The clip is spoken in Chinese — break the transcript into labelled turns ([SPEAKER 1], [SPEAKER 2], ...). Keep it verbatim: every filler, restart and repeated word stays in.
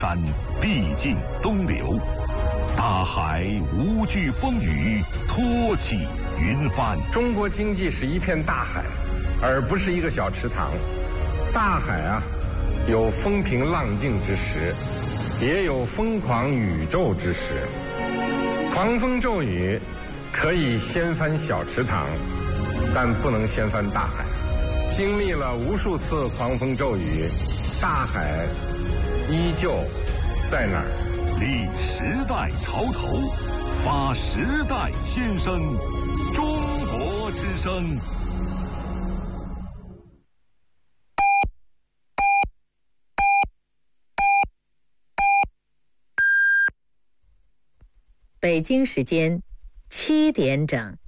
[SPEAKER 1] 山必尽东流，大海无惧风雨，托起云帆。
[SPEAKER 2] 中国经济是一片大海，而不是一个小池塘。大海啊，有风平浪静之时，也有疯狂宇宙之时。狂风骤雨可以掀翻小池塘，但不能掀翻大海。经历了无数次狂风骤雨，大海依旧在那儿。
[SPEAKER 1] 立时代潮头，发时代先声，中国之声。
[SPEAKER 3] 北京时间七点整。